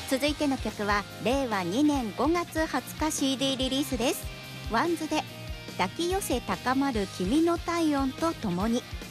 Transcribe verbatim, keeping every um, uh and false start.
続いての曲はれいわにねんごがつはつか シーディー リリースです。ワンズで抱き寄せ高まる君の体温とともに。